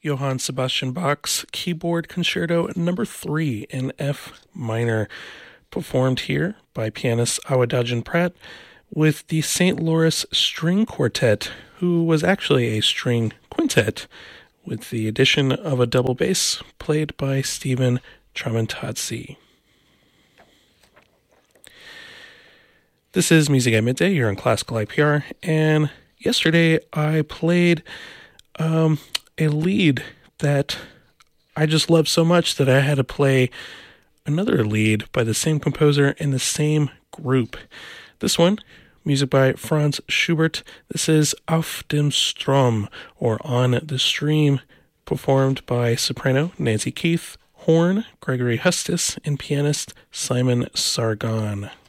Johann Sebastian Bach's Keyboard Concerto Number 3 in F minor, performed here by pianist Awadagin Pratt with the St. Louis String Quartet, who was actually a string quintet, with the addition of a double bass played by Stephen Tramontazzi. This is Music at Midday here on Classical IPR, and yesterday I played a lead that I just love so much that I had to play another lead by the same composer in the same group. This one, music by Franz Schubert. This is Auf dem Strom, or On the Stream, performed by soprano Nancy Keith, horn Gregory Hustis, and pianist Simon Sargon.